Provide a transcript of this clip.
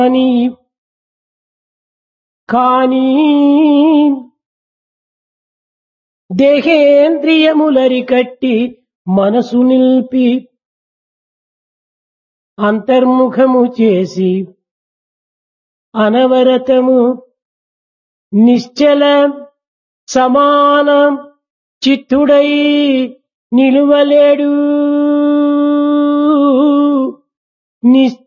అని కానీ దేహేంద్రియములరికట్టి మనసు నిల్పి అంతర్ముఖము చేసి అనవరతము నిశ్చల సమాన చిత్తుడై నిలువలేడు.